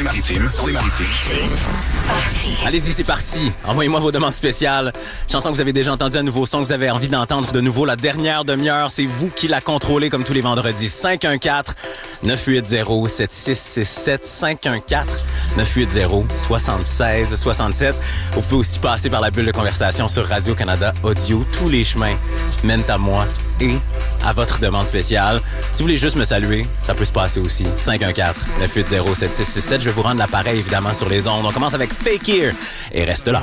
Maritimes. Allez-y, c'est parti. Envoyez-moi vos demandes spéciales. Chanson que vous avez déjà entendu, un nouveau son que vous avez envie d'entendre de nouveau. La dernière demi-heure, c'est vous qui la contrôlez comme tous les vendredis. 514-980-7667. 514-980-7667. Vous pouvez aussi passer par la bulle de conversation sur Radio-Canada Audio. Tous les chemins mènent à moi et à votre demande spéciale. Si vous voulez juste me saluer, ça peut se passer aussi. 514-980-7667. Je vais vous rendre l'appareil, évidemment, sur les ondes. On commence avec Fake Here et reste là.